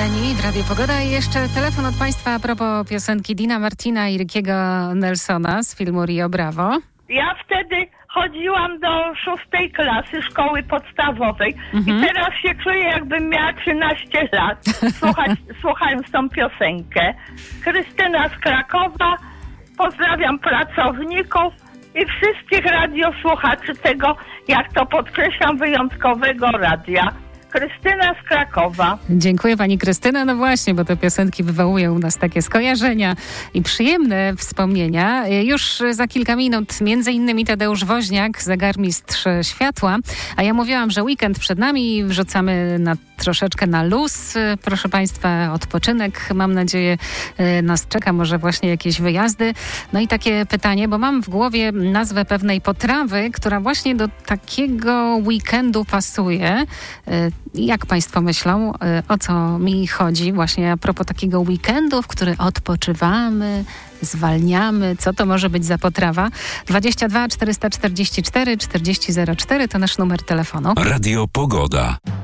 Eleni w Radiu Pogoda i jeszcze telefon od Państwa a propos piosenki Dina Martina i Rickiego Nelsona z filmu Rio Bravo. Ja wtedy chodziłam do 6. klasy szkoły podstawowej i teraz się czuję, jakbym miała 13 lat, słuchając tą piosenkę. Krystyna z Krakowa, pozdrawiam pracowników i wszystkich radiosłuchaczy tego, jak to podkreślam, wyjątkowego radia. Krystyna z Krakowa. Dziękuję Pani Krystyna. No właśnie, bo te piosenki wywołują u nas takie skojarzenia i przyjemne wspomnienia. Już za kilka minut między innymi Tadeusz Woźniak, zegarmistrz światła. A ja mówiłam, że weekend przed nami, wrzucamy troszeczkę na luz. Proszę Państwa, odpoczynek, mam nadzieję, nas czeka, może właśnie jakieś wyjazdy. No i takie pytanie, bo mam w głowie nazwę pewnej potrawy, która właśnie do takiego weekendu pasuje. Jak Państwo myślą, o co mi chodzi właśnie a propos takiego weekendu, w który odpoczywamy, zwalniamy? Co to może być za potrawa? 22 444 4004 to nasz numer telefonu. Radio Pogoda.